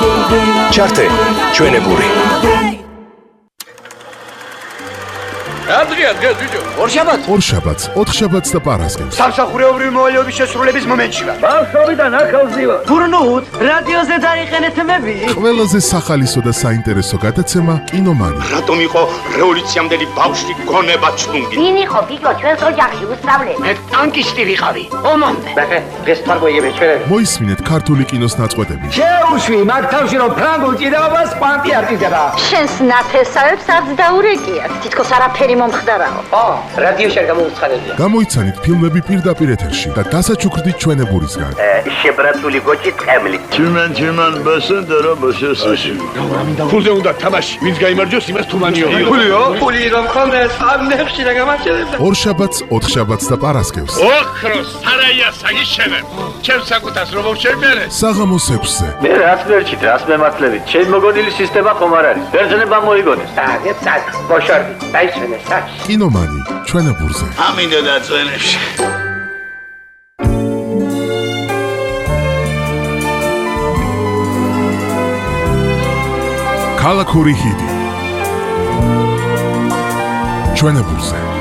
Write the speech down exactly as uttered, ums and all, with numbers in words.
ჩართე ჩვენებური. Adrian, gel video. ორშაბათს ორშაბათს, ოთხშაბათს და პარასკევს. სამსახურეობრივი მოვალეობის შესრულების მომენტში ვარ. ბავშვობიდან ახალზევა. გურნუთ, რადიოზე დაიყენეთ მები. ყველაზე სახალისო და საინტერესო გადაცემა კინომანი. რატომ იყო რევოლუციამდელი ბავშვი გონება ჩუნგი? ვინ იყო გიგო ჩვენს ოჯახში უსწავლელი? მე ტანკისტი ვიყავი. ომამდე. ბახე, დღეს თარგოიები ჩვენები. მოისმინეთ ქართული კინოს ნაწყვეტები. შეუშვი მაგ თავში რომ ფრანგულ ჭიდაობას კვანტი არტიზდება. შენს ნათესავებს არც დაურეკიათ. თითქოს არაფერი მომხდარაო. ო, რადიოში არ გამოუცხადებია. გამოიცანით ფილმები პირდაპირ ეთერში და დასაჩუქრდით ჩვენებურისგან. შებრაცული გოჭი ტყემლით. Tümen tümen basın dara basıyorsun. ფულზე უნდა თამაში. ვინც გაიმარჯვოს, იმას თუმანიო. ფულიო? ფული რომ ხონდეს, ამ ნებში რა გამარჯვებდა. ორშაბათს, ოთხშაბათს და პარასკევს. ოქროს სარაია საგიშენებ. ჩემ საკუთას რომ შევმერე. საღამოს ექვსზე. Ne rast verçit, rast mematlevi. Çel mogodili sistema xomar არის. ბერძნება მოიგონეს. აგე წად, ბოშორდი, დაიჩვენე საჩ. კინომანი ჩვენებურზე. ამინდა დაწვენებში. ქალაქური ჰიდი ჩვენებურზე.